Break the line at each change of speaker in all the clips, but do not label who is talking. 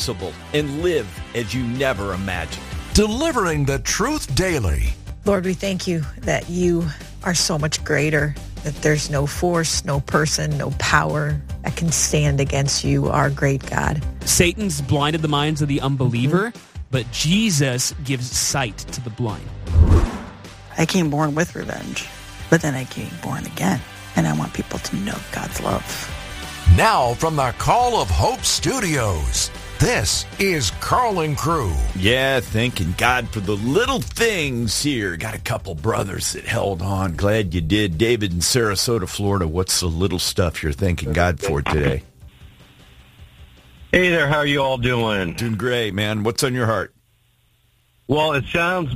impossible and live as you never imagined.
Delivering the truth daily.
Lord, we thank you that you are so much greater, that there's no force, no person, no power that can stand against you, our great God.
Satan's blinded the minds of the unbeliever, but Jesus gives sight to the blind.
I came born with revenge, but then I came born again, and I want people to know God's love.
Now from the Call of Hope Studios, this is Carl and Crew.
Yeah, thanking God for the little things here. Got a couple brothers that held on. Glad you did. David in Sarasota, Florida, what's the little stuff you're thanking God for today?
Hey there, how are you all doing?
Doing great, man. What's on your heart?
Well, it's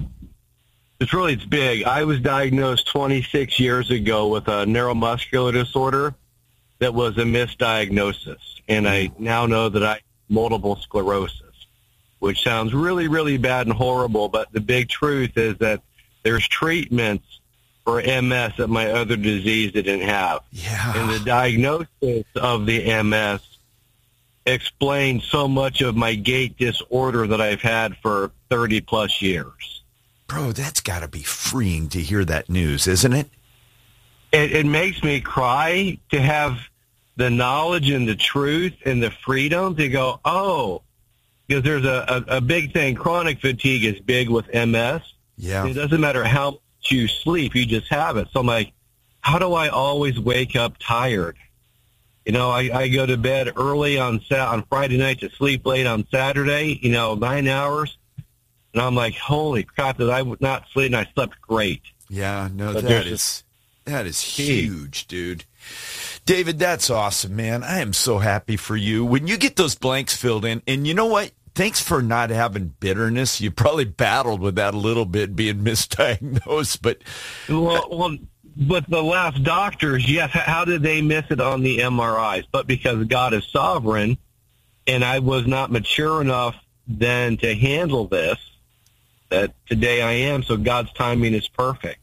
big. I was diagnosed 26 years ago with a neuromuscular disorder that was a misdiagnosis, and I now know that I have multiple sclerosis, which sounds really, really bad and horrible, but the big truth is that there's treatments for MS that my other disease didn't have.
Yeah.
And the diagnosis of the MS explains so much of my gait disorder that I've had for 30-plus years.
Bro, that's got to be freeing to hear that news, isn't it?
It makes me cry to have the knowledge and the truth and the freedom to go, oh, because there's a big thing. Chronic fatigue is big with MS.
Yeah.
It doesn't matter how much you sleep, you just have it. So I'm like, how do I always wake up tired? You know, I go to bed early on Friday night to sleep late on Saturday, 9 hours. And I'm like, holy crap, did I not sleep? And I slept great.
Yeah, no,
But
that is huge, dude. David, that's awesome, man. I am so happy for you. When you get those blanks filled in, and you know what? Thanks for not having bitterness. You probably battled with that a little bit, being misdiagnosed, but...
Well, but the last doctors, yes, how did they miss it on the MRIs? But because God is sovereign, and I was not mature enough then to handle this, that today I am, so God's timing is perfect.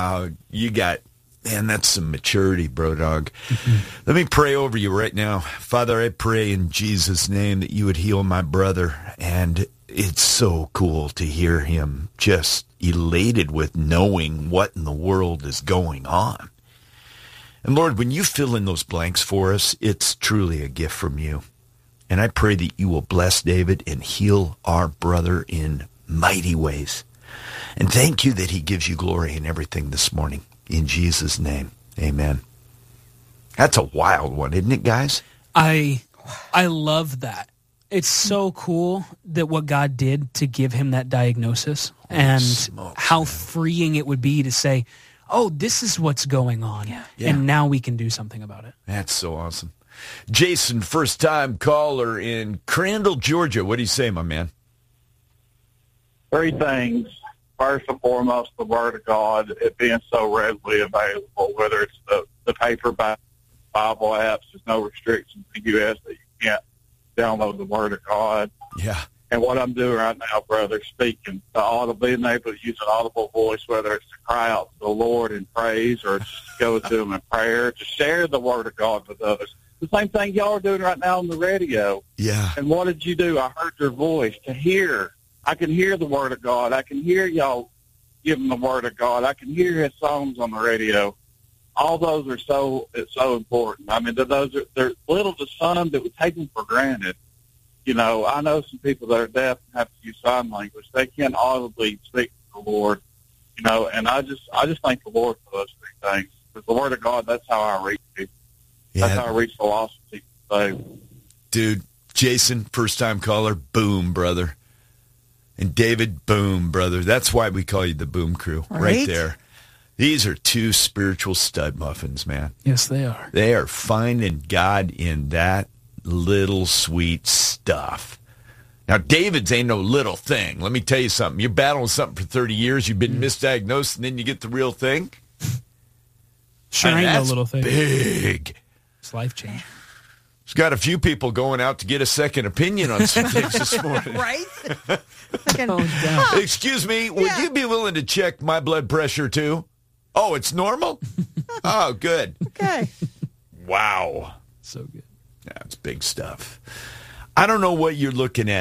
Man, that's some maturity, bro, dog. Let me pray over you right now. Father, I pray in Jesus' name that you would heal my brother. And it's so cool to hear him just elated with knowing what in the world is going on. And Lord, when you fill in those blanks for us, it's truly a gift from you. And I pray that you will bless David and heal our brother in mighty ways. And thank you that he gives you glory in everything this morning. In Jesus' name, amen. That's a wild one, isn't it, guys?
I love that. It's so cool that what God did to give him that diagnosis and how freeing it would be to say, oh, this is what's going on. Yeah. And now we can do something about it.
That's so awesome. Jason, first-time caller in Crandall, Georgia. What do you say, my man?
Three things. First and foremost, the Word of God, it being so readily available, whether it's the paperback Bible apps, there's no restrictions in the U.S. that you can't download the Word of God.
Yeah.
And what I'm doing right now, brother, speaking, being able to use an audible voice, whether it's to cry out to the Lord in praise or just to go to Him in prayer, to share the Word of God with others. The same thing y'all are doing right now on the radio.
Yeah.
And what did you do? I heard your voice to hear. I can hear the Word of God. I can hear y'all giving the Word of God. I can hear His songs on the radio. All those are so important. I mean, they're little to some that we take them for granted. I know some people that are deaf and have to use sign language. They can't audibly speak to the Lord. And I just thank the Lord for those three things. Because the Word of God, that's how I reach people.
Yeah.
That's how I reach the lost people. So,
dude, Jason, first-time caller, boom, brother. And David, boom, brother. That's why we call you the Boom Crew, right there. These are two spiritual stud muffins, man.
Yes, they are.
They are finding God in that little sweet stuff. Now, David's ain't no little thing. Let me tell you something. You're battling something for 30 years. You've been misdiagnosed, and then you get the real thing.
Sure ain't no little thing.
Big.
It's life-changing.
There's got a few people going out to get a second opinion on some things this morning.
Right?
Excuse me, would you be willing to check my blood pressure too? Oh, it's normal? Oh, good.
Okay.
Wow.
So good.
That's big stuff. I don't know what you're looking at